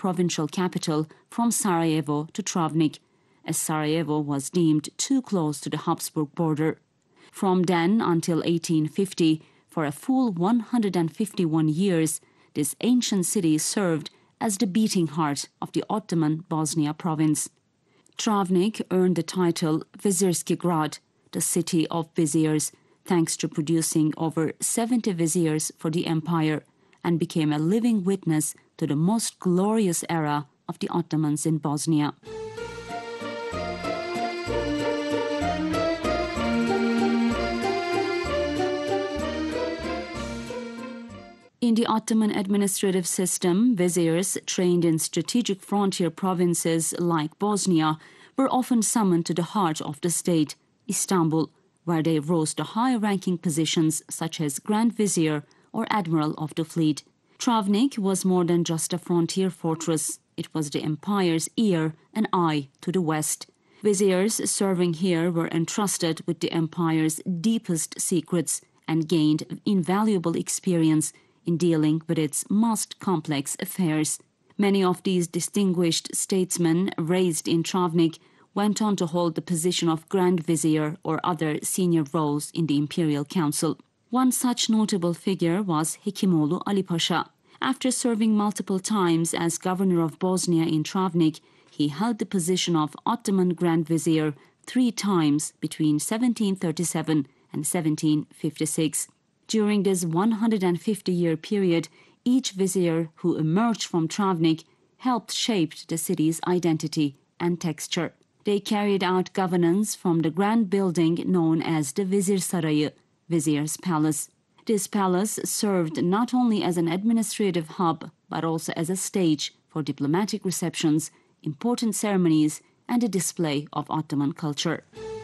provincial capital from Sarajevo to Travnik, as Sarajevo was deemed too close to the Habsburg border. From then until 1850, for a full 151 years, this ancient city served as the beating heart of the Ottoman Bosnia province. Travnik earned the title Vizirski Grad, the city of viziers, thanks to producing over 70 viziers for the empire, and became a living witness to the most glorious era of the Ottomans in Bosnia. In the Ottoman administrative system, viziers trained in strategic frontier provinces like Bosnia were often summoned to the heart of the state, Istanbul, where they rose to high-ranking positions such as Grand Vizier or Admiral of the Fleet. Travnik was more than just a frontier fortress. It was the empire's ear and eye to the west. Viziers serving here were entrusted with the empire's deepest secrets and gained invaluable experience in dealing with its most complex affairs. Many of these distinguished statesmen raised in Travnik went on to hold the position of Grand Vizier or other senior roles in the Imperial Council. One such notable figure was Hekimoğlu Ali Pasha. After serving multiple times as governor of Bosnia in Travnik, he held the position of Ottoman Grand Vizier 3 times between 1737 and 1756. During this 150-year period, each vizier who emerged from Travnik helped shape the city's identity and texture. They carried out governance from the grand building known as the Vizir Sarayı, Vizier's Palace. This palace served not only as an administrative hub, but also as a stage for diplomatic receptions, important ceremonies, and a display of Ottoman culture.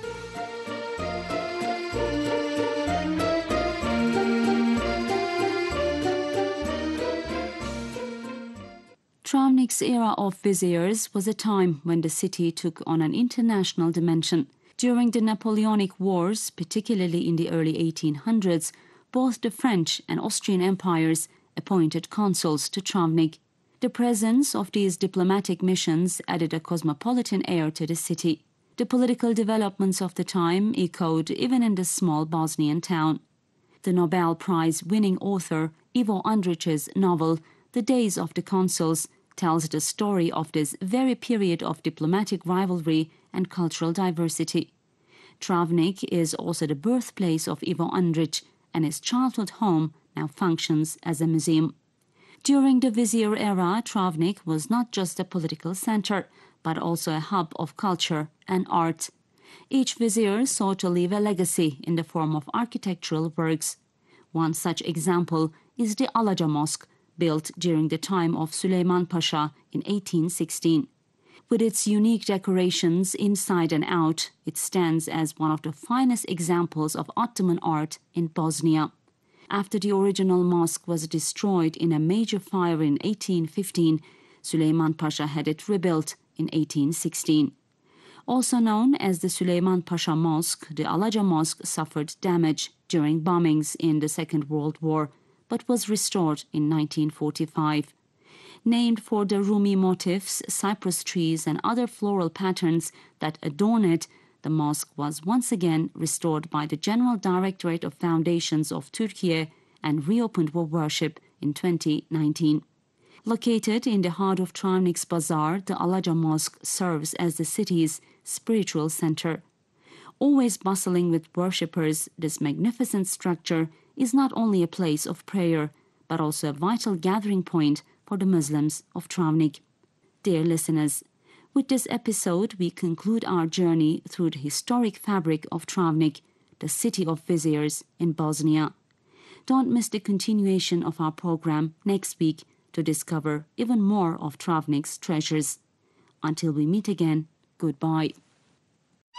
Travnik's era of viziers was a time when the city took on an international dimension. During the Napoleonic Wars, particularly in the early 1800s, both the French and Austrian empires appointed consuls to Travnik. The presence of these diplomatic missions added a cosmopolitan air to the city. The political developments of the time echoed even in the small Bosnian town. The Nobel Prize-winning author Ivo Andrić's novel The Days of the Consuls tells the story of this very period of diplomatic rivalry and cultural diversity. Travnik is also the birthplace of Ivo Andrić, and his childhood home now functions as a museum. During the Vizier era, Travnik was not just a political center, but also a hub of culture and art. Each vizier sought to leave a legacy in the form of architectural works. One such example is the Alaca Mosque, built during the time of Süleyman Pasha in 1816. With its unique decorations inside and out, it stands as one of the finest examples of Ottoman art in Bosnia. After the original mosque was destroyed in a major fire in 1815, Süleyman Pasha had it rebuilt in 1816. Also known as the Süleyman Pasha Mosque, the Alaca Mosque suffered damage during bombings in the Second World War, but was restored in 1945. Named for the Rumi motifs, cypress trees, and other floral patterns that adorn it, the mosque was once again restored by the General Directorate of Foundations of Turkey and reopened for worship in 2019. Located in the heart of Travnik's Bazaar, the Alaca Mosque serves as the city's spiritual center. Always bustling with worshippers, this magnificent structure is not only a place of prayer, but also a vital gathering point for the Muslims of Travnik. Dear listeners, with this episode we conclude our journey through the historic fabric of Travnik, the city of viziers in Bosnia. Don't miss the continuation of our program next week to discover even more of Travnik's treasures. Until we meet again, goodbye.